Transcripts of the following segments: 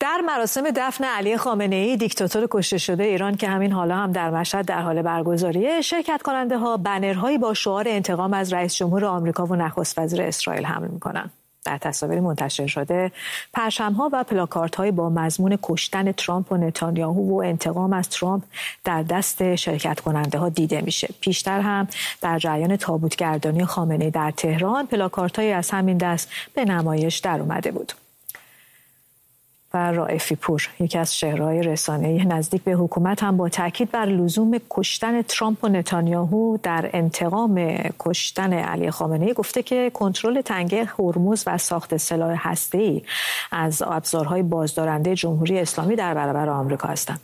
در مراسم دفن علی خامنه‌ای دیکتاتور کشته شده ایران که همین حالا هم در مشهد در حال برگزاریه، شرکت کننده ها بنرهایی با شعار انتقام از رئیس جمهور آمریکا و نخست وزیر اسرائیل حمل میکنن. در تصاویر منتشر شده پرچم‌ها و پلاکاردهای با مضمون کشتن ترامپ و نتانیاهو و انتقام از ترامپ در دست شرکت کننده ها دیده میشه. پیشتر هم در جریان تابوتگردانی خامنه‌ای در تهران پلاکاردهایی از همین دست به نمایش در اومده بود. و رائفی پور، یکی از چهره‌های رسانه‌ای نزدیک به حکومت، هم با تاکید بر لزوم کشتن ترامپ و نتانیاهو در انتقام کشتن علی خامنه‌ای گفته که کنترل تنگه هرمز و ساخت سلاح هسته‌ای از ابزارهای بازدارنده جمهوری اسلامی در برابر آمریکا هستند.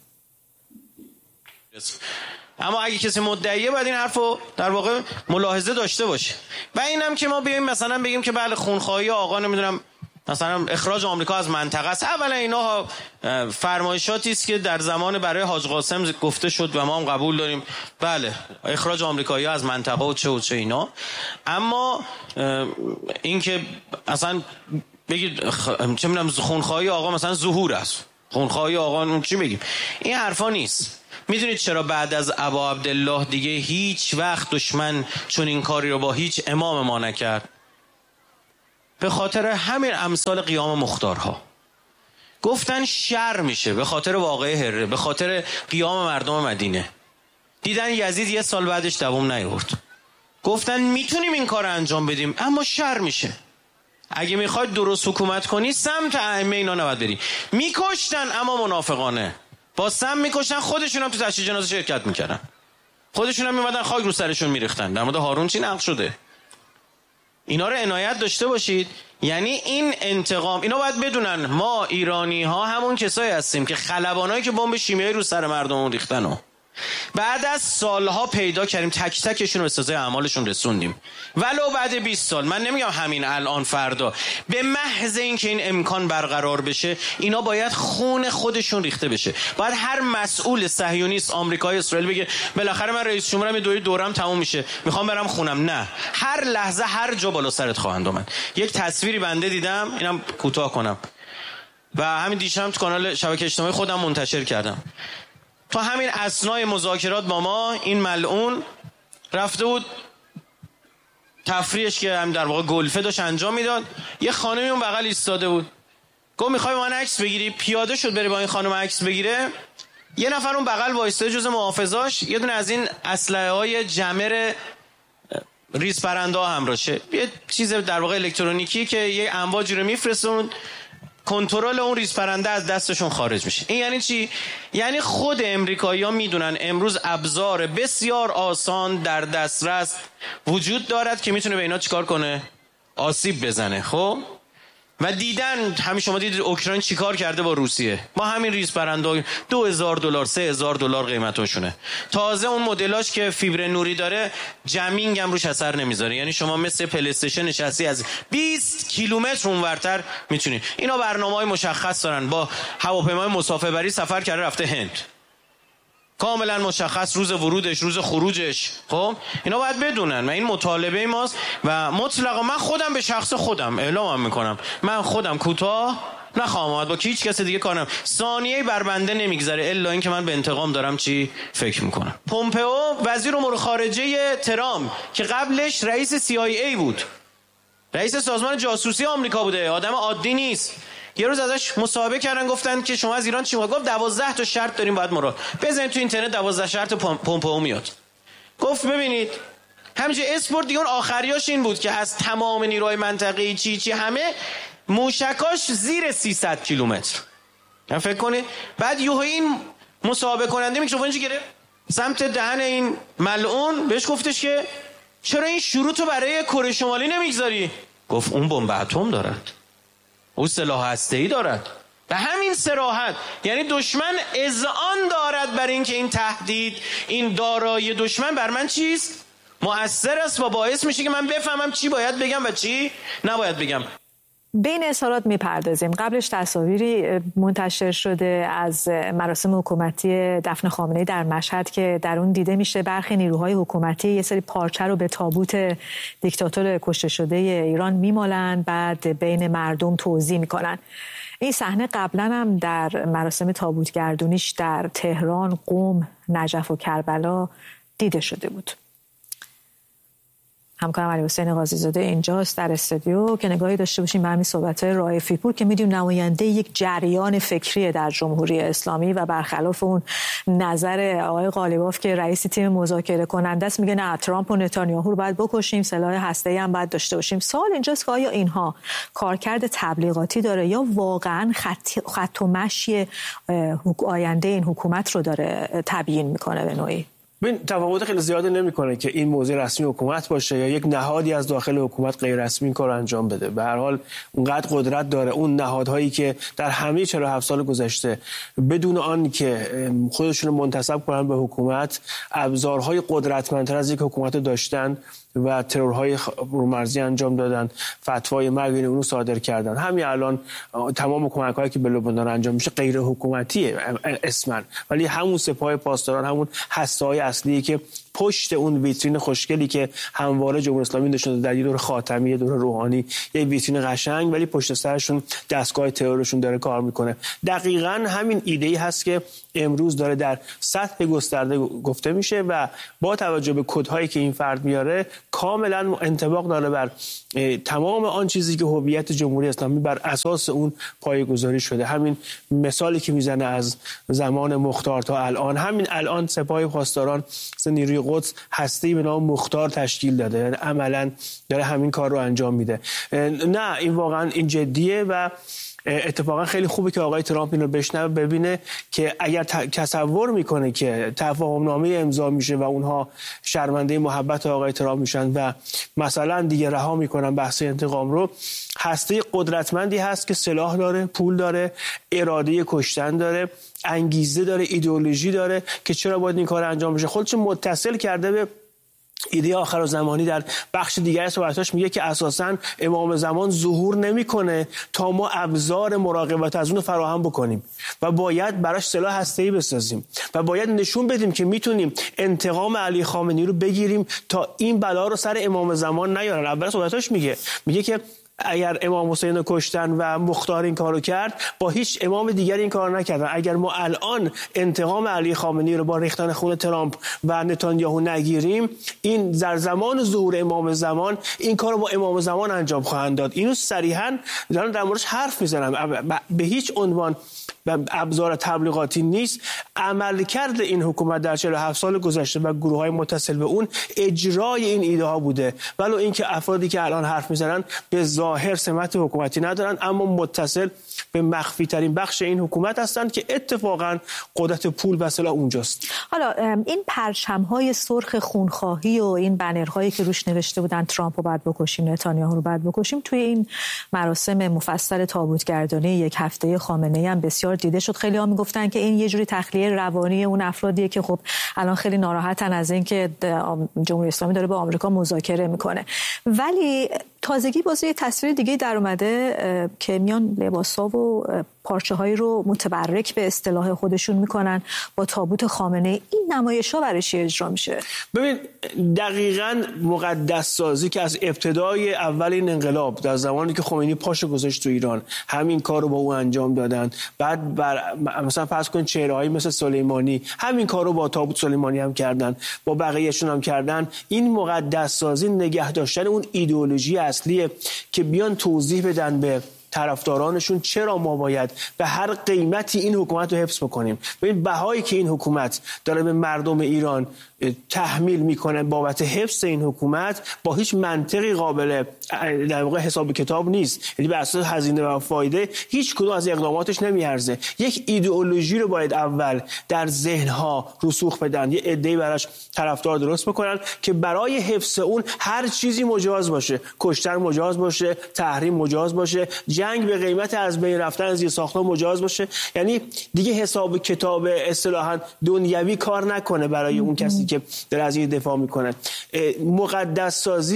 اما اگه کسی مدعیه باید این حرفو در واقع ملاحظه داشته باشه. و اینم که ما بیایم مثلا بگیم که بله خونخواهی آقا نمیدونم مثلا اخراج آمریکا از منطقه است. اولا اینا فرمایشاتی است که در زمان برای حاج قاسم گفته شد و ما هم قبول داریم. بله اخراج آمریکایی‌ها از منطقه و چه اینا. اما این که اصلا بگید چه می‌دونم خونخواهی آقا مثلا ظهور است، خونخواهی آقا چی بگیم، این حرفا نیست. میدونید چرا بعد از ابا عبدالله دیگه هیچ وقت دشمن چون این کاری رو با هیچ امام ما نکرد؟ به خاطر همین امثال قیام مختارها. گفتن شر میشه به خاطر واقعه هره، به خاطر قیام مردم مدینه. دیدن یزید یه سال بعدش دوام نیاورد، گفتن میتونیم این کار انجام بدیم اما شر میشه. اگه میخواید درست حکومت کنی سمت ائمه اینا نباید بری. میکشتن اما منافقانه، با سم میکشتن، خودشون هم تو تشییع جنازه شرکت میکردن، خودشون هم میمدن خاک رو سرشون میریختن. در مورد هارون چی نقل شده؟ اینا رو عنایت داشته باشید. یعنی این انتقام، اینا باید بدونن ما ایرانی ها همون کسایی هستیم که خلبانایی که بمب شیمیایی رو سر مردمون ریختن و بعد از سالها پیدا کردیم، تک تکشون رو به سزای اعمالشون رسوندیم. ولو بعد 20 سال، من نمیگم همین الان فردا، به محض اینکه این امکان برقرار بشه اینا باید خون خودشون ریخته بشه. باید هر مسئول صهیونیست آمریکایی اسرائیل بگه بالاخره من رئیس جمهورم، دورم تموم میشه، میخوام برم خونم. نه، هر لحظه هر جا بالا سرت خواهند اومد. یک تصویری بنده دیدم، اینم کوتاه کنم و همین دیشب تو کانال شبکه اجتماعی خودم منتشر کردم. تو همین اثنای مذاکرات با ما این ملعون رفته بود تفریحش که هم در واقع گلفه داشت انجام میداد، یه خانمی اون بغل ایستاده بود، گفت میخوای من عکس بگیری؟ پیاده شد بره با این خانم عکس بگیره. یه نفر اون بغل وایساده جز محافظاش یه دونه از این اسلحه های جمر ریز پرنده ها همراشه، یه چیز در واقع الکترونیکی که یه امواجی رو میفرستون، کنترل اون ریز پرنده از دستشون خارج میشه. این یعنی چی؟ یعنی خود امریکایی‌ها میدونن امروز ابزار بسیار آسان در دسترس وجود دارد که میتونه به اینا چیکار کنه؟ آسیب بزنه. خب و دیدن، همین شما دیدید اوکراین چیکار کرده با روسیه، با همین ریز پرنده $2000 $3000 قیمتشونه. تازه اون مدلاش که فیبر نوری داره جمینگ هم روش اثر نمیذاره، یعنی شما مثل پلی استیشن نشستی از 20 کیلومتر اونورتر میتونی. اینا برنامه‌های مشخص دارن، با هواپیمای مسافربری سفر کرده رفته هند، کاملا مشخص روز ورودش روز خروجش. خب اینا باید بدونن و این مطالبه ماست و مطلقا من خودم به شخص خودم اعلامم میکنم، من خودم کوتاه نخواهم آمد با هیچ کس دیگه کارم ثانیه‌ای بر بنده نمیگذره الا اینکه من به انتقام دارم چی فکر میکنم. پومپئو وزیر امور خارجه ترامپ که قبلش رئیس CIA بود، رئیس سازمان جاسوسی آمریکا بوده، آدم عادی نیست. یه روز ازش مصاحبه کردن، گفتن که شما از ایران چی می‌خواید؟ گفت 12 تا شرط داریم باید مراد بزنید تو اینترنت، 12 شرط پومپئو میاد. گفت ببینید همینجوری اسپورت دیگه اون آخریاش این بود که از تمام نیروهای منطقه‌ای چی همه موشکاش زیر 300 کیلومتر. فکر کنید بعد یهو این مصاحبه کننده میکروفونش گرفت سمت دهن این ملعون، بهش گفتش که چرا این شروطو برای کره شمالی نمیگذاری؟ گفت اون بمب اتم دارد، او سلاح هسته‌ای دارد. به همین صراحت، یعنی دشمن اذعان دارد بر اینکه این تهدید، این دارایی دشمن بر من چیست؟ مؤثر است و باعث میشه که من بفهمم چی باید بگم و چی نباید بگم. به این اظهارات میپردازیم. قبلش تصاویری منتشر شده از مراسم حکومتی دفن خامنه‌ای در مشهد که در اون دیده میشه برخی نیروهای حکومتی یه سری پارچه رو به تابوت دیکتاتور کشته شده ایران میمالن، بعد بین مردم توزیع میکنن. این صحنه قبلا هم در مراسم تابوتگردونیش در تهران، قم، نجف و کربلا دیده شده بود. همکارم علی حسین قاضی‌زاده اینجاست در استودیو که نگاهی داشته باشیم به همین صحبت‌های رائفی پور که می‌دونیم نماینده یک جریان فکری در جمهوری اسلامی و برخلاف اون نظر آقای قالیباف که رئیس تیم مذاکره کننده است، میگه نه ترامپ و نتانیاهو رو باید بکشیم، سلاح هسته‌ای هم باید داشته باشیم. سوال اینجاست که آیا اینها کارکرد تبلیغاتی داره یا واقعاً خط و مشی آینده این حکومت رو داره تبیین می‌کنه به نوعی؟ این تفاوت خیلی زیاده نمیکنه که این موضوع رسمی حکومت باشه یا یک نهادی از داخل حکومت غیر رسمی این کار انجام بده. به هر حال اونقدر قدرت داره اون نهادهایی که در همه 47 سال گذشته بدون آن که خودشون منتسب کنن به حکومت ابزارهای قدرتمندتر از یک حکومت داشتن و ترورهای مرزی انجام دادن، فتوای مرگ اونو صادر کردن. همین الان تمام کمک‌هایی که به لبنان انجام میشه غیر حکومتیه اسمن، ولی همون سپاه پاسداران، همون هسته‌های اصلی که پشت اون ویترین خوشگلی که همواره جمهوری اسلامی نشون داده در یه دور خاتمی، یه دور روحانی، یه ویترین قشنگ، ولی پشت سرشون دستگاه ترورشون داره کار میکنه. دقیقاً همین ایده‌ای هست که امروز داره در سطح گسترده گفته میشه و با توجه به کدهایی که این فرد میاره کاملا انطباق داره بر تمام آن چیزی که هویت جمهوری اسلامی بر اساس اون پایه‌گذاری شده. همین مثالی که میزنه از زمان مختار تا الان، همین الان سپاه پاسداران نیروی قدس هسته‌ای به نام مختار تشکیل داده، یعنی عملاً داره همین کار رو انجام میده. نه این واقعا این جدیه و اتفاقا خیلی خوبه که آقای ترامپ اینو بشنوه، ببینه که اگر تصور میکنه که تفاهم‌نامه امضا میشه و اونها شرمنده محبت آقای ترامپ میشن و مثلا دیگه رها میکنن بحث انتقام رو، هسته قدرتمندی هست که سلاح داره، پول داره، اراده کشتن داره، انگیزه داره، ایدئولوژی داره که چرا باید این کار انجام بشه. خودش متصل کرده به ایده آخرالزمانی. در بخش دیگر صحبتاش میگه که اساساً امام زمان ظهور نمیکنه تا ما ابزار مراقبت از اون فراهم بکنیم و باید براش سلاح هسته‌ای بسازیم و باید نشون بدیم که میتونیم انتقام علی خامنه‌ای رو بگیریم تا این بلا رو سر امام زمان نیارن. اول صحبتاش میگه که اگر امام حسین رو کشتن و مختار این کارو کرد، با هیچ امام دیگری این کارو نکردن. اگر ما الان انتقام علی خامنه‌ای رو با ریختن خون ترامپ و نتانیاهو نگیریم، این در زمان ظهور امام زمان این کارو با امام زمان انجام خواهند داد. اینو صریحاً دارن در موردش حرف میزنن. به هیچ عنوان ابزار تبلیغاتی نیست. عملکرد این حکومت در 47 سال گذشته و گروه‌های متصل به اون اجرای این ایده ها بوده، ولی اینکه افرادی که الان حرف میزنن به ظاهر سمت حکومتی ندارن اما متصل به مخفی ترین بخش این حکومت هستند که اتفاقا قدرت پول و سلاح اونجاست. حالا این پرچم‌های سرخ خونخواهی و این بنرهایی که روش نوشته بودن ترامپ رو بعد بکشیم، نتانیاهو رو بعد بکشیم، توی این مراسم مفصل تابوتگردانی یک هفته خامنه‌ای هم بسیار دیده شد. خیلی ها میگفتن که این یه جوری تخلیه روانی اون افرادیه که خب الان خیلی ناراحتن از اینکه جمهوری اسلامی داره با آمریکا مذاکره میکنه، ولی تازگی بازی تصویر دیگه در اومده که میان لباسا و پارچه‌هایی رو متبرک به اصطلاح خودشون میکنن با تابوت خامنه‌ای. این نمایش‌ها برای چی اجرا میشه؟ ببین دقیقاً مقدس سازی که از ابتدای اول این انقلاب در زمانی که خمینی پاشو گذاشت تو ایران همین کار رو با او انجام دادن. بعد مثلا فرض کن چهره‌هایی مثل سلیمانی همین کار رو با تابوت سلیمانی هم کردن، با بقیه‌شون هم کردن. این مقدس سازی نگه داشتن اون ایدئولوژی اصلیه که بیان توضیح بدن به طرفدارانشون چرا ما باید به هر قیمتی این حکومت رو حفظ بکنیم. ببین بهایی که این حکومت داره به مردم ایران تحمیل میکنه بابت حفظ این حکومت با هیچ منطقی قابل در واقع حساب کتاب نیست. یعنی بر اساس هزینه و فایده هیچ کدوم از اقداماتش نمیارزه. یک ایدئولوژی رو باید اول در ذهنها رسوخ بدن، یه عده‌ای براش طرفدار درست بکنن که برای حفظ اون هر چیزی مجاز باشه، کشتن مجاز باشه، تحریم مجاز باشه، جنگ به قیمت از بین رفتن از یه ساختمان مجاز باشه. یعنی دیگه حساب کتاب اصطلاحاً دنیوی کار نکنه برای اون کسی که در از این دفاع میکنه. مقدس سازی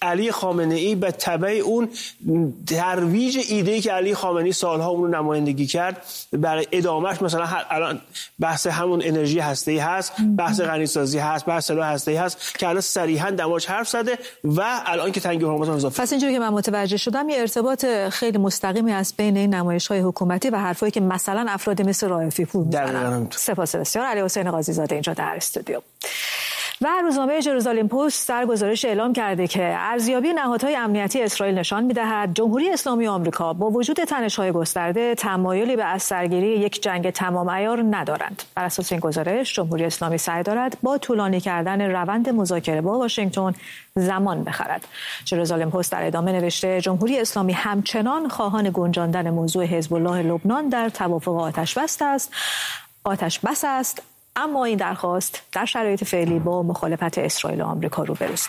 علی خامنه‌ای به تبع اون ترویج ایده‌ای که علی خامنه‌ای سالها اون رو نمایندگی کرد برای ادامهش، مثلا الان بحث همون انرژی هسته‌ای هست، بحث غنیسازی هست، بحث سلاح هسته‌ای هست که الان صریحا دماغش حرف زده و الان که تنگ هرمز هم اضافه. پس اینجوری که من متوجه شدم یه ارتباط خیلی مستقیمی هست بین این نمایش‌های حکومتی و حرفایی که مثلا افراد مثل رائفی پور میزنن. سپاس بسیار. علی حسین قاضی زاده اینجا در استودیو. و روزنامه جروزالم پست در گزارش اعلام کرده که ارزیابی نهادهای امنیتی اسرائیل نشان می‌دهد جمهوری اسلامی آمریکا با وجود تنش‌های گسترده تمایلی به از سرگیری یک جنگ تمام عیار ندارند. بر اساس این گزارش جمهوری اسلامی سعی دارد با طولانی کردن روند مذاکره با واشنگتن زمان بخرد. جروزالم پست در ادامه نوشته جمهوری اسلامی همچنان خواهان گنجاندن موضوع حزب الله لبنان در توافق آتش بس است، اما این درخواست در شرایط فعلی با مخالفت اسرائیل و آمریکا روبروست.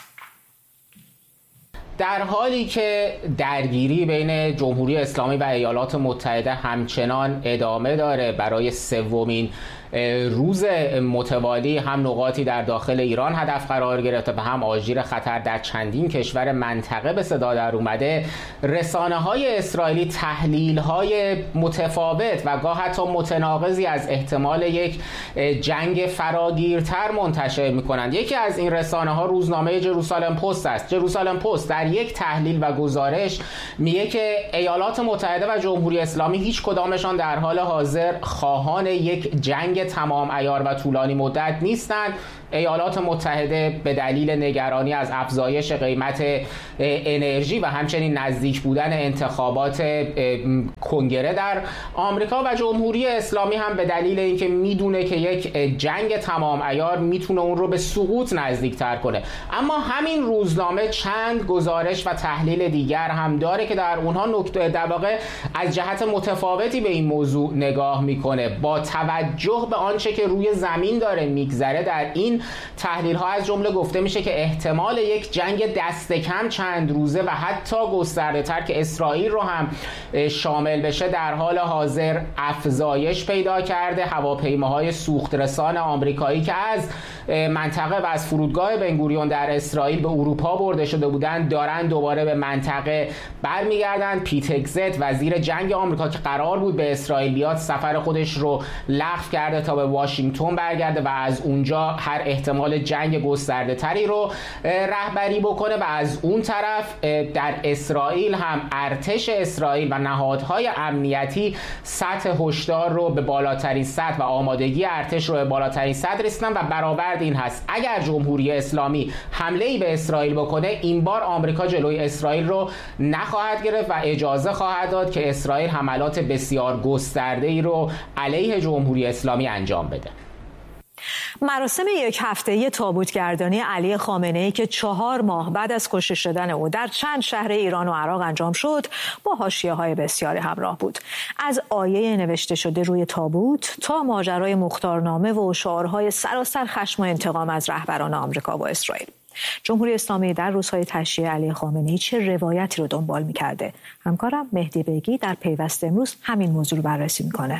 در حالی که درگیری بین جمهوری اسلامی و ایالات متحده همچنان ادامه داره، برای سومین روز متوالی هم نقاطی در داخل ایران هدف قرار گرفته و هم آژیر خطر در چندین کشور منطقه به صدا در اومده، رسانه‌های اسرائیلی تحلیل‌های متفاوت و گاه حتی متناقضی از احتمال یک جنگ فراگیرتر منتشر می‌کنند. یکی از این رسانه‌ها روزنامه جروزالم پست است. جروزالم پست در یک تحلیل و گزارش میگه که ایالات متحده و جمهوری اسلامی هیچ کدامشان در حال حاضر خواهان یک جنگ تمام عیار و طولانی مدت نیستند. ایالات متحده به دلیل نگرانی از افزایش قیمت انرژی و همچنین نزدیک بودن انتخابات کنگره در آمریکا و جمهوری اسلامی هم به دلیل اینکه میدونه که یک جنگ تمام عیار میتونه اون رو به سقوط نزدیکتر کنه. اما همین روزنامه چند گزارش و تحلیل دیگر هم داره که در اونها نکته در واقع از جهت متفاوتی به این موضوع نگاه میکنه. با توجه به آنچه که روی زمین داره میگذره، در این تحلیل ها از جمله گفته میشه که احتمال یک جنگ دست کم چند روزه و حتی گسترده تر که اسرائیل رو هم شامل بشه در حال حاضر افزایش پیدا کرده. هواپیماهای سوخترسان آمریکایی که از منطقه و از فرودگاه بنگوریون در اسرائیل به اروپا برده شده بودند دارن دوباره به منطقه برمیگردن. پیت هگزت وزیر جنگ آمریکا که قرار بود به اسرائیل بیاد سفر خودش رو لغو کرده تا به واشنگتن برگرده و از اونجا هر احتمال جنگ گسترده تری رو رهبری بکنه. و از اون طرف در اسرائیل هم ارتش اسرائیل و نهادهای امنیتی سطح هشدار رو به بالاترین سطح و آمادگی ارتش رو به بالاترین سطح رسوندن و برآورد این هست اگر جمهوری اسلامی حمله‌ای به اسرائیل بکنه این بار آمریکا جلوی اسرائیل رو نخواهد گرفت و اجازه خواهد داد که اسرائیل حملات بسیار گسترده‌ای رو علیه جمهوری اسلامی انجام بده. مراسم یک هفته‌ای تابوتگردانی علی خامنه‌ای که 4 ماه بعد از کشته شدن او در چند شهر ایران و عراق انجام شد با حاشیه‌های بسیاری همراه بود. از آیه نوشته شده روی تابوت تا ماجرای مختارنامه و شعارهای سراسر خشم و انتقام از رهبران آمریکا و اسرائیل. جمهوری اسلامی در روزهای تشییع علی خامنه‌ای چه روایتی رو دنبال می‌کرده؟ همکارم مهدی بیگی در پیوست امروز همین موضوع رو بررسی می‌کنه.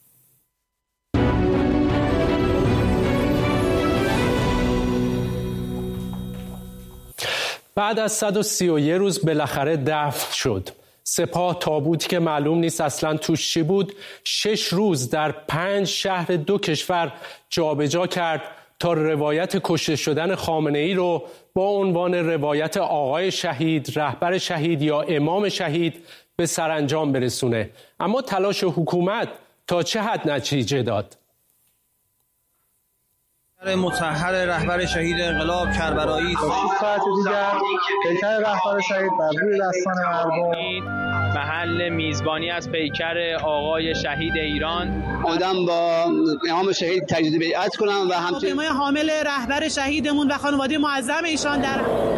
بعد از 131 روز بالاخره دفن شد. سپاه تابوتی که معلوم نیست اصلا توش چی بود 6 روز در 5 شهر 2 کشور جابجا کرد تا روایت کشته شدن خامنه‌ای رو با عنوان روایت آقای شهید، رهبر شهید یا امام شهید به سرانجام برسونه. اما تلاش حکومت تا چه حد نتیجه داد؟ مطهر رهبر شهید انقلاب کربلایی 6 ساعت دیگر پیکر رهبر شهید بر روی دستان مردم محل میزبانی از پیکر آقای شهید ایران آدم با امام شهید تجدید بیعت کنم و همچنین حامل رهبر شهیدمون و خانواده معظم ایشان در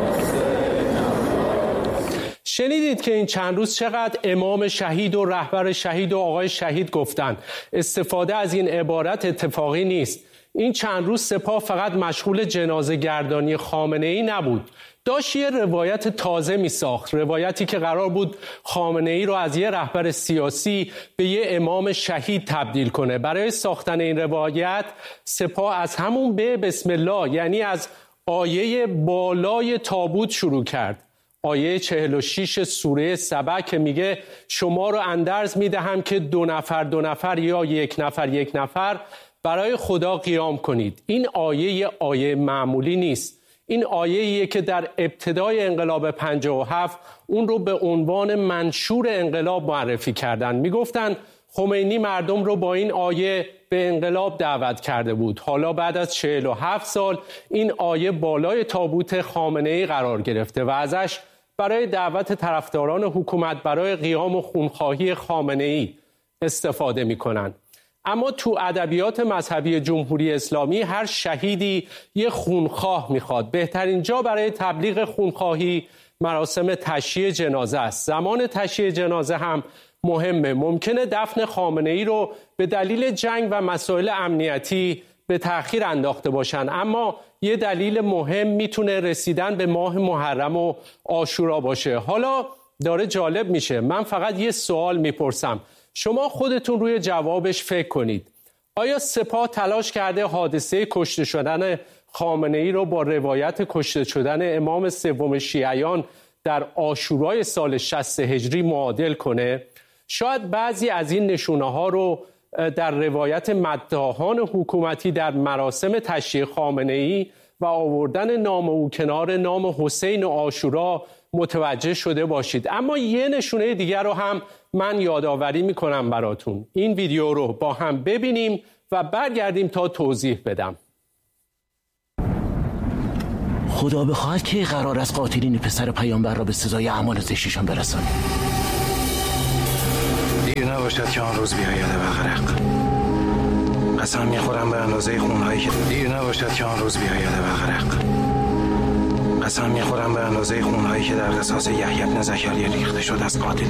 شنیدید که این چند روز چقدر امام شهید و رهبر شهید و آقای شهید گفتن. استفاده از این عبارت اتفاقی نیست. این چند روز سپاه فقط مشغول جنازه گردانی خامنه‌ای نبود. داشت یه روایت تازه می ساخت. روایتی که قرار بود خامنه‌ای رو از یه رهبر سیاسی به یه امام شهید تبدیل کنه. برای ساختن این روایت سپاه از همون به بسم الله، یعنی از آیه بالای تابوت شروع کرد. آیه 46 سوره سبع که میگه شما رو اندرز میدهم که دو نفر یا یک نفر برای خدا قیام کنید. این آیه معمولی نیست. این آیه‌ایه که در ابتدای انقلاب 57 اون رو به عنوان منشور انقلاب معرفی کردن. میگفتن خمینی مردم رو با این آیه به انقلاب دعوت کرده بود. حالا بعد از 47 سال این آیه بالای تابوت خامنه‌ای قرار گرفته و ازش برای دعوت طرفداران حکومت برای قیام و خونخواهی خامنه‌ای استفاده می‌کنن. اما تو ادبیات مذهبی جمهوری اسلامی هر شهیدی یه خونخواه میخواد. بهترین جا برای تبلیغ خونخواهی مراسم تشییع جنازه است. زمان تشییع جنازه هم مهمه. ممکنه دفن خامنه‌ای رو به دلیل جنگ و مسائل امنیتی به تأخیر انداخته باشن، اما یه دلیل مهم میتونه رسیدن به ماه محرم و عاشورا باشه. حالا داره جالب میشه. من فقط یه سوال میپرسم، شما خودتون روی جوابش فکر کنید. آیا سپاه تلاش کرده حادثه کشته شدن خامنه‌ای رو با روایت کشته شدن امام سوم شیعیان در عاشورای سال 60 هجری معادل کنه؟ شاید بعضی از این نشونه‌ها رو در روایت مداحان حکومتی در مراسم تشییع خامنه‌ای و آوردن نام او کنار نام حسین و عاشورا متوجه شده باشید. اما یه نشونه دیگر رو هم من یادآوری میکنم براتون. این ویدیو رو با هم ببینیم و برگردیم تا توضیح بدم. خدا بخواهد که قرار است قاتلین پسر پیامبر را به سزای اعمال زشتشان برسانیم. دیر نباشد که آن روز بیاید و غرق. قسم میخورم به اندازه خونهایی که دیر نباشد که آن روز بیاید و غرق. قسم میخورم به اندازه خونهایی که در قصاص یحیی بن زکریا ریخته شد از قاتل